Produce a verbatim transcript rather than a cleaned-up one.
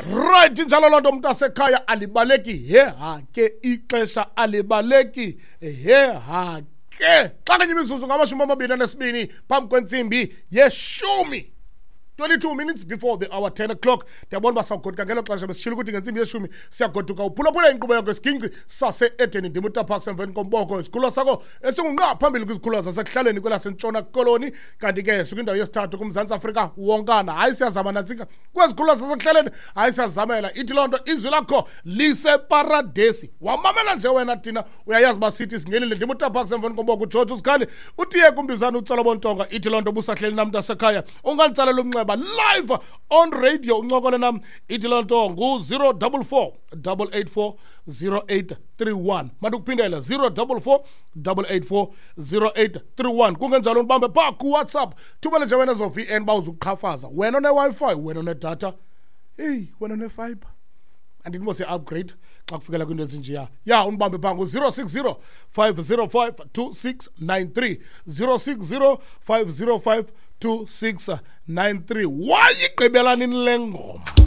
Right, njalo loo nto mntasekhaya alibaleki he ha ke ixesha alibaleki he ha ke xa kanye imizuzu ngamashumi amabini anesibini phambi kwentsimbi yeshumi twenty-two minutes before the hour ten o'clock. Ndiyabona uba sawugoduka ngelo xesha besitshile ukuthi ngentsimbi yeshumi siyagoduka uphulaphula inkqubo yakho esigingci sase-Edeni Dimuta Park semveni komboko isikhululo sakho esingunqa phambili kwizikhululo zasekuhlaleni kwelasentshona koloni. Kanti ke sikwindawo yesithathu kuMzantsi Afrika wonkana. Hayi siyazama nantsika kwezikhululo zasekuhlaleni, hayi siyazamela. Ithi loo nto izwi lakho liseparadesi. Wamamela nje wena thina uyayazi uba sithi singenile Dimuta Park semveni komboko uJoji usikhali utiye kumbizana uTsalobontonga. Ithi loo nto busahleli nam mntasekhaya ungalitsalela umnxeba live on radio uncokole nam. Ithi loo nto ngu-zero double four double eight four zero eight three one. Mandukuphindela zero double four double eight four zero eight three one. Kungenjalo ndibambe phaa kuWhatsApp thumele nje wena zo-V N bawuzuqhafaza. Wena one-Wi-Fi, wena one-data, hey wena one-fiber. Andithi mos upgrade xa kufikela kwinto ezinjeya. Ya undibambe phaa ngu-zero six zero five zero five two six nine three zero six zero five zero five two six nine three. Wayigqibela nini le ngoma?